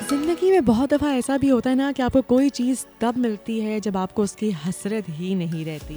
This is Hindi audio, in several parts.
ज़िंदगी में बहुत दफ़ा ऐसा भी होता है ना कि आपको कोई चीज़ तब मिलती है जब आपको उसकी हसरत ही नहीं रहती।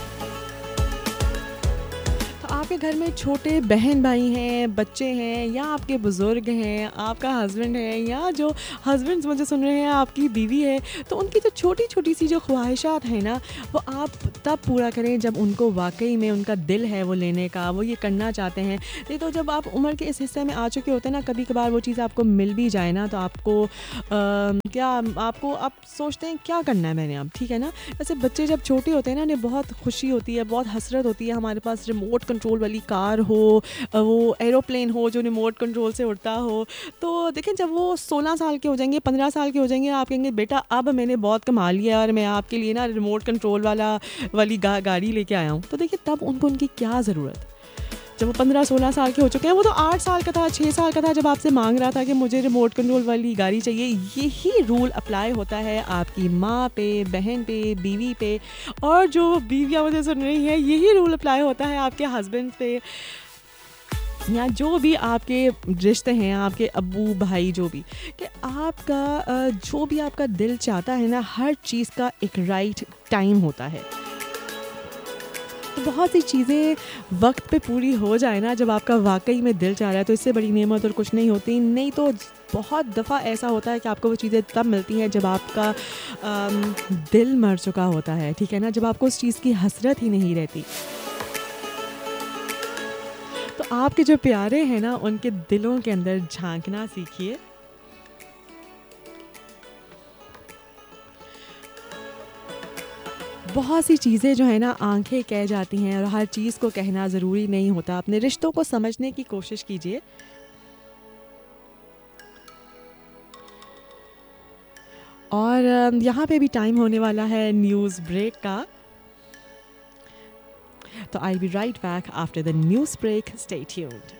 तो आपके घर में छोटे बहन-भाई हैं, बच्चे हैं या आपके बुज़ुर्ग हैं, आपका हस्बैंड है या जो हस्बैंड्स मुझे सुन रहे हैं आपकी बीवी है, तो उनकी जो छोटी-छोटी सी जो ख़्वाहिशात हैं ना, वो आप तब पूरा करें जब उनको वाक़ई में उनका दिल है वो लेने का, वो ये करना चाहते हैं। नहीं तो जब आप उम्र के इस हिस्से में आ चुके होते हैं ना, कभी-कभार वो चीज़ आपको मिल भी जाए ना, तो आपको क्या आपको आप सोचते हैं क्या करना है मैंने अब, ठीक है ना? वैसे बच्चे जब छोटे होते हैं ना, उन्हें बहुत खुशी होती है, बहुत हसरत होती है हमारे पास रिमोट कंट्रोल वाली कार हो, वो एरोप्लेन हो जो रिमोट कंट्रोल से उड़ता हो। तो देखें जब वो 16 साल के हो जाएँगे, 15 साल के हो जाएँगे, आप कहेंगे बेटा अब मैंने बहुत कमा लिया और मैं आपके लिए ना रिमोट कंट्रोल वाली गाड़ी लेके आया हूँ। तो देखिए तब उनको उनकी क्या ज़रूरत? जब वो 15-16 साल के हो चुके हैं, वो तो 8 साल का था, 6 साल का था जब आपसे माँग रहा था कि मुझे रिमोट कंट्रोल वाली गाड़ी चाहिए। यही रूल अप्लाई होता है आपकी माँ पे, बहन पे, बीवी पे और जो बीवियाँ मुझे सुन रही हैं, यही रूल अप्लाई होता है आपके हस्बैंड पे या जो भी आपके रिश्ते हैं, आपके अब्बू, भाई जो भी, कि आपका जो भी आपका दिल चाहता है ना, हर चीज़ का एक राइट टाइम होता है। तो बहुत सी चीज़ें वक्त पे पूरी हो जाए ना जब आपका वाकई में दिल चाह रहा है तो इससे बड़ी नेमत और कुछ नहीं होती। नहीं तो बहुत दफ़ा ऐसा होता है कि आपको वो चीज़ें तब मिलती हैं जब आपका दिल मर चुका होता है, ठीक है ना? जब आपको उस चीज़ की हसरत ही नहीं रहती। तो आपके जो प्यारे हैं ना उनके दिलों के अंदर झांकना सीखिए। बहुत सी चीज़ें जो है ना आंखें कह जाती हैं और हर चीज़ को कहना ज़रूरी नहीं होता। अपने रिश्तों को समझने की कोशिश कीजिए। और यहाँ पे भी टाइम होने वाला है न्यूज़ ब्रेक का। तो आई B right back after the news break, stay tuned.